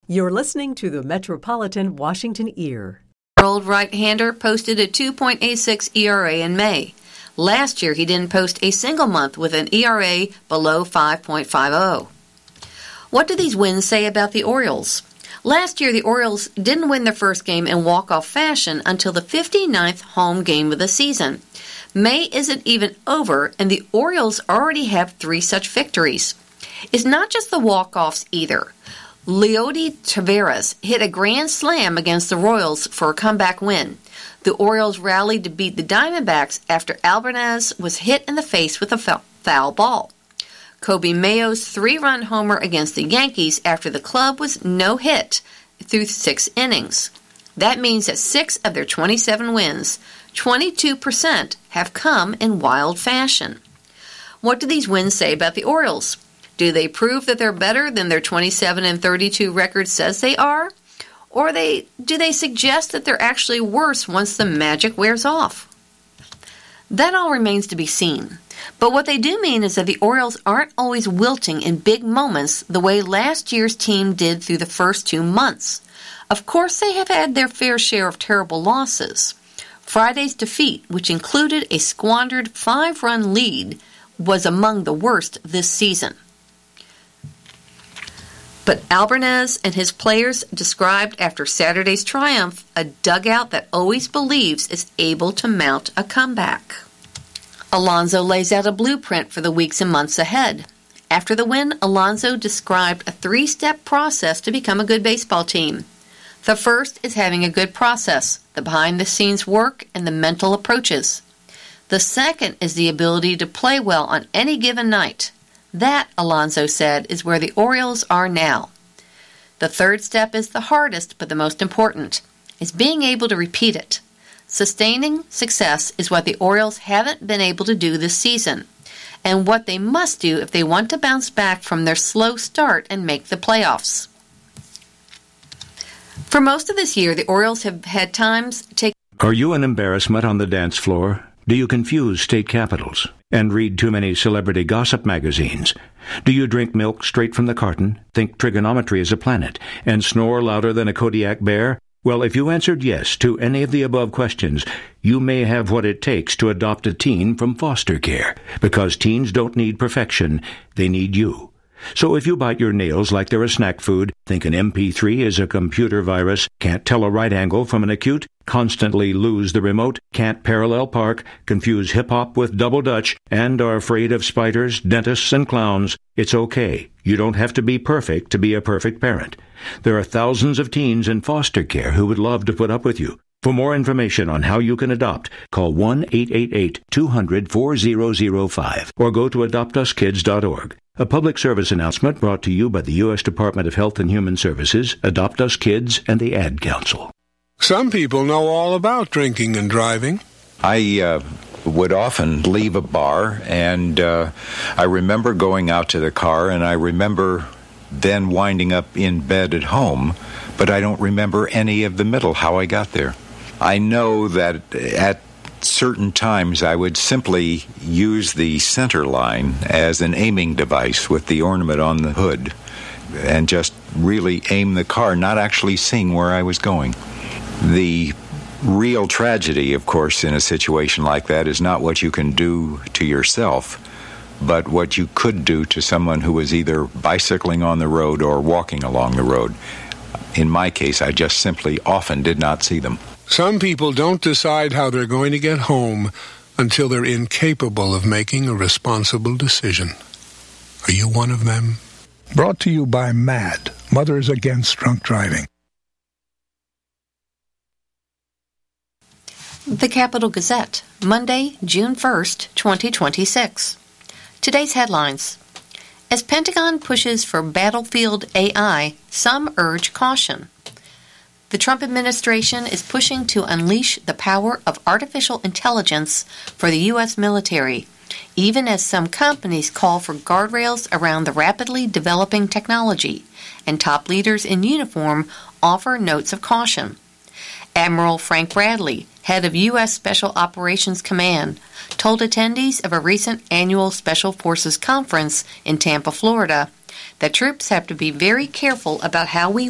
You're listening to the Metropolitan Washington Ear. Old right-hander posted a 2.86 ERA in May. Last year, he didn't post a single month with an ERA below 5.50. What do these wins say about the Orioles? Last year, the Orioles didn't win their first game in walk-off fashion until the 59th home game of the season. May isn't even over, and the Orioles already have 3 such victories. It's not just the walk-offs either. Leody Taveras hit a grand slam against the Royals for a comeback win. The Orioles rallied to beat the Diamondbacks after Alvarez was hit in the face with a foul ball. Kobe Mayo's 3-run homer against the Yankees after the club was no hit through 6 innings. That means that 6 of their 27 wins, 22%, have come in wild fashion. What do these wins say about the Orioles? Do they prove that they're better than their 27-32 record says they are? Or do they suggest that they're actually worse once the magic wears off? That all remains to be seen. But what they do mean is that the Orioles aren't always wilting in big moments the way last year's team did through the first 2 months. Of course, they have had their fair share of terrible losses. Friday's defeat, which included a squandered 5-run lead, was among the worst this season. But Alvarez and his players described after Saturday's triumph a dugout that always believes is able to mount a comeback. Alonso lays out a blueprint for the weeks and months ahead. After the win, Alonso described a 3-step process to become a good baseball team. The first is having a good process, the behind-the-scenes work, and the mental approaches. The second is the ability to play well on any given night. That, Alonso said, is where the Orioles are now. The third step is the hardest but the most important, is being able to repeat it. Sustaining success is what the Orioles haven't been able to do this season, and what they must do if they want to bounce back from their slow start and make the playoffs. For most of this year, the Orioles have had times take... Are you an embarrassment on the dance floor? Do you confuse state capitals and read too many celebrity gossip magazines? Do you drink milk straight from the carton, think trigonometry is a planet, and snore louder than a Kodiak bear? Well, if you answered yes to any of the above questions, you may have what it takes to adopt a teen from foster care, because teens don't need perfection, they need you. So if you bite your nails like they're a snack food, think an MP3 is a computer virus, can't tell a right angle from an acute, constantly lose the remote, can't parallel park, confuse hip-hop with double dutch, and are afraid of spiders, dentists, and clowns, it's okay. You don't have to be perfect to be a perfect parent. There are thousands of teens in foster care who would love to put up with you. For more information on how you can adopt, call 1-888-200-4005 or go to adoptuskids.org. A public service announcement brought to you by the U.S. Department of Health and Human Services, Adopt Us Kids, and the Ad Council. Some people know all about drinking and driving. I would often leave a bar, and I remember going out to the car, and I remember then winding up in bed at home, but I don't remember any of the middle, how I got there. I know that at certain times I would simply use the center line as an aiming device with the ornament on the hood and just really aim the car, not actually seeing where I was going. The real tragedy, of course, in a situation like that is not what you can do to yourself, but what you could do to someone who was either bicycling on the road or walking along the road. In my case, I just simply often did not see them. Some people don't decide how they're going to get home until they're incapable of making a responsible decision. Are you one of them? Brought to you by MAD, Mothers Against Drunk Driving. The Capital Gazette, Monday, June 1st, 2026. Today's headlines. As Pentagon pushes for battlefield AI, some urge caution. The Trump administration is pushing to unleash the power of artificial intelligence for the U.S. military, even as some companies call for guardrails around the rapidly developing technology, and top leaders in uniform offer notes of caution. Admiral Frank Bradley, head of U.S. Special Operations Command, told attendees of a recent annual Special Forces conference in Tampa, Florida, that troops have to be very careful about how we